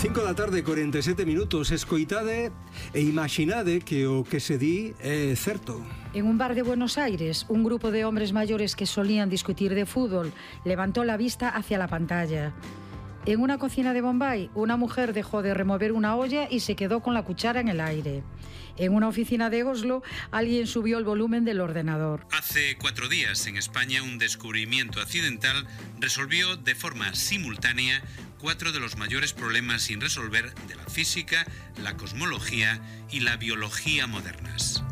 5 da tarde, 47 minutos. Escoitade e imaginade que o que se di é certo. En un bar de Buenos Aires, un grupo de hombres mayores que solían discutir de fútbol levantó la vista hacia la pantalla. En una cocina de Bombay, una mujer dejó de remover una olla y se quedó con la cuchara en el aire. En una oficina de Oslo, alguien subió el volumen del ordenador. Hace 4 días, en España, un descubrimiento accidental resolvió de forma simultánea 4 de los mayores problemas sin resolver de la física, la cosmología y la biología modernas.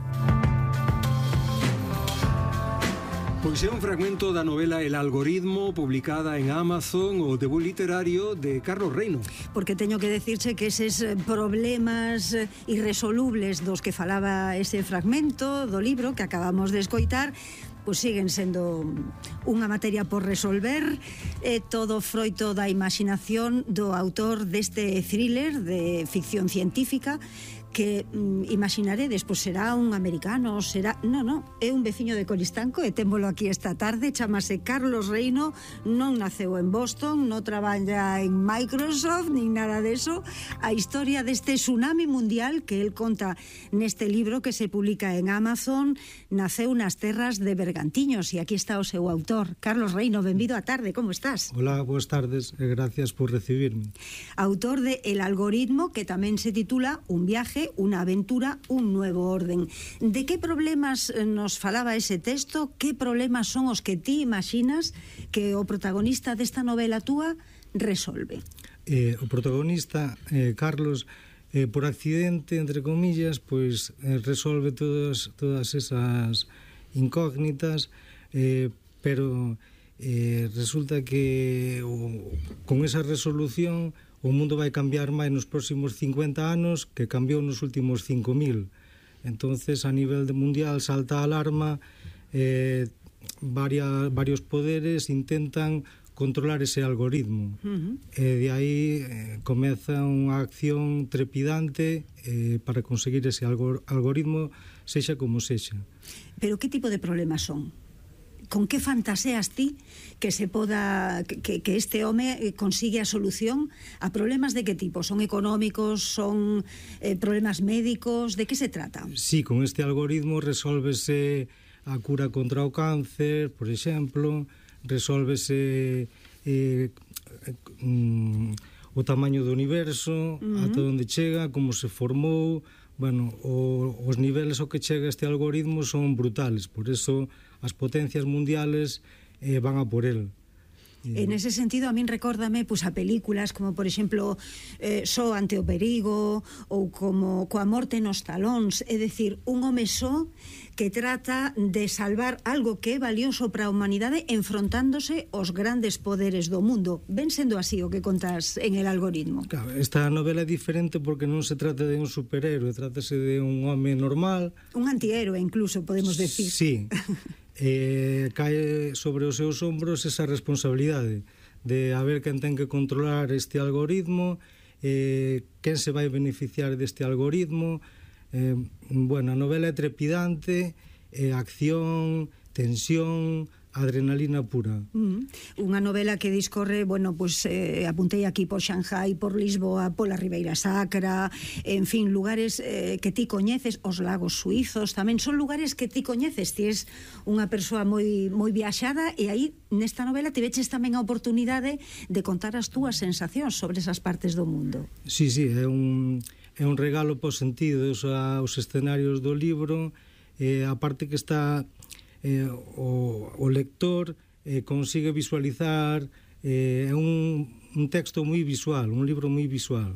Pois é un fragmento da novela El algoritmo, publicada en Amazon, o debut literario de Carlos Reino. Porque teño que decirche que eses problemas irresolubles dos que falaba ese fragmento do libro que acabamos de escoitar, pois siguen sendo unha materia por resolver, todo froito da imaginación do autor deste thriller de ficción científica que imaginaredes, pois será un americano, será... Non, é un veciño de Coristanco e témolo aquí esta tarde, chamase Carlos Reino, non naceu en Boston, non traballa en Microsoft, nin nada deso. A historia deste tsunami mundial que el conta neste libro que se publica en Amazon naceu nas terras de Bergantiños e aquí está o seu autor. Carlos Reino, benvido á tarde, como estás? Hola, boas tardes e gracias por recibirme. Autor de El algoritmo, que tamén se titula Un viaje, una aventura, un nuevo orden. De que problemas nos falaba ese texto? Que problemas son os que ti imaginas que o protagonista desta novela túa resolve? O protagonista, Carlos, por accidente, entre comillas, pois resolve todas esas incógnitas, pero resulta que con esa resolución o mundo vai cambiar máis nos próximos 50 anos que cambiou nos últimos 5.000. Entonces, a nivel mundial salta a alarma, varios poderes intentan controlar ese algoritmo. E de aí comeza unha acción trepidante para conseguir ese algoritmo, sexa como sexa. Pero que tipo de problemas son? Con que fantaseas ti que se poda que este home consigue a solución a problemas de que tipo? Son económicos, son problemas médicos, de que se trata? Sí, con este algoritmo resolvese a cura contra o cáncer, por exemplo, resolvese o tamaño do universo, ata onde chega, como se formou. Bueno, os niveles ao que chega este algoritmo son brutales, por eso as potencias mundiales van a por el. En ese sentido, a min recórdame pois, a películas como, por exemplo, Só ante o perigo ou como Coa morte nos talóns, é dicir, un home só que trata de salvar algo que é valioso para a humanidade enfrontándose aos grandes poderes do mundo. Ven sendo así o que contas en El algoritmo. Claro, esta novela é diferente porque non se trata de un superhéroe, trátase de un home normal. Un antihéroe, incluso, podemos decir. Sí. Cae sobre os seus ombros esa responsabilidade de haber quen ten que controlar este algoritmo, quen se vai beneficiar deste algoritmo. Bueno, a novela é trepidante, acción, tensión, adrenalina pura. Unha novela que discorre, bueno, pues apuntei aquí por Shanghai, por Lisboa, pola Ribeira Sacra, en fin, lugares que ti coñeces, os lagos suizos tamén son lugares que ti coñeces, ti és unha persoa moi viaxada e aí nesta novela tiveches tamén a oportunidade de contar as túas sensacións sobre esas partes do mundo. Sí, é un regalo po sentido aos escenarios do libro, a parte que está o lector consigue visualizar, é un texto moi visual, un libro moi visual.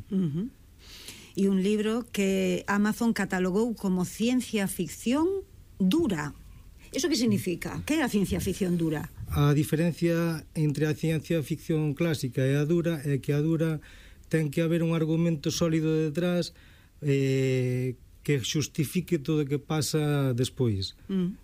E un libro que Amazon catalogou como ciencia ficción dura. Eso que significa? Que é a ciencia ficción dura? A diferencia entre a ciencia ficción clásica e a dura é que a dura ten que haber un argumento sólido detrás que xustifique todo o que pasa despois.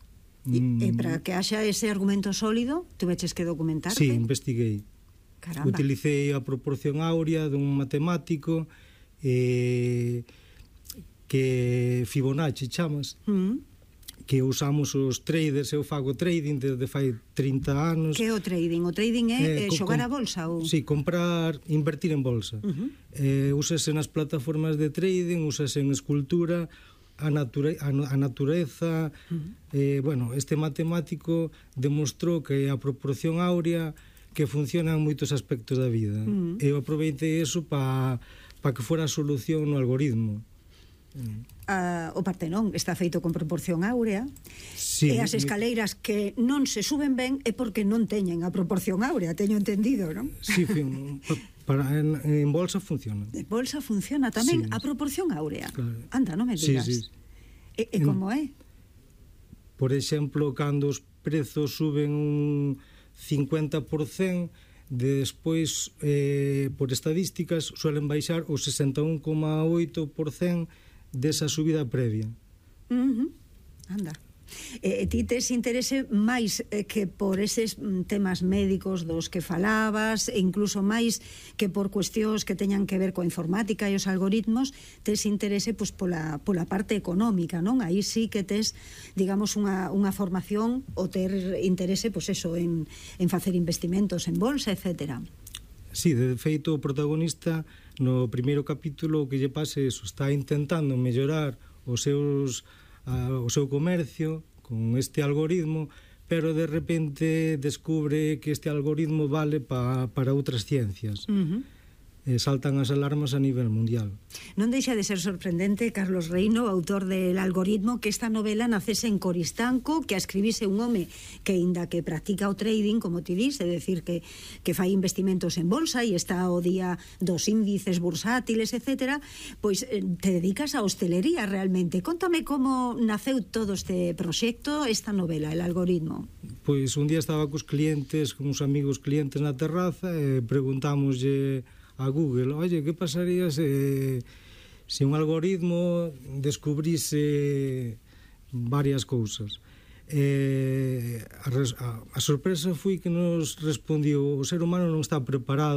E para que haxa ese argumento sólido, tuveches que documentarte? Sí, investiguei. Caramba. Utilicei a proporción áurea dun matemático que Fibonacci chamas, que usamos os traders. Eu fago trading desde fai 30 anos. Que é o trading? O trading é xogar a bolsa? Ou? Sí, comprar, invertir en bolsa. Úsase nas plataformas de trading, úsase en escultura, a natureza. Bueno, este matemático demostrou que a proporción áurea que funciona en moitos aspectos da vida. Eu aproveitei eso para que fora a solución no algoritmo. O Partenón está feito con proporción áurea, sí, e as escaleiras que non se suben ben é porque non teñen a proporción áurea, teño entendido, non? Sí, en bolsa funciona. En bolsa funciona tamén, sí, a proporción áurea. Claro. Anda, non me digas. Sí, sí. E como é? Por exemplo, cando os prezos suben un 50%, despois, por estadísticas, suelen baixar o 61,8% desa subida previa. Anda. Ti tes interese máis que por eses temas médicos dos que falabas, e incluso máis que por cuestións que teñan que ver coa informática e os algoritmos, tes interese pois pola parte económica, non? Aí sí que tes, digamos, unha formación ou ter interese, pois eso, en facer investimentos en bolsa, etcétera. Sí, de feito, o protagonista no primeiro capítulo que lle pase eso, está intentando mellorar o seu comercio con este algoritmo, pero de repente descubre que este algoritmo vale para outras ciencias. Saltan as alarmas a nivel mundial. Non deixa de ser sorprendente, Carlos Reino, autor del Algoritmo, que esta novela nacese en Coristanco, que a escribise un home que inda que practica o trading, como ti dis, é decir, que fai investimentos en bolsa e está ao día dos índices bursátiles, etcétera, pois te dedicas á hostelería realmente. Contame como naceu todo este proxecto, esta novela, El Algoritmo. Pois un día estaba cos clientes, con uns amigos clientes na terraza, e preguntámoslle a Google, oye, que pasaría se un algoritmo descubrise varias cousas? A sorpresa foi que nos respondiu: o ser humano non está preparado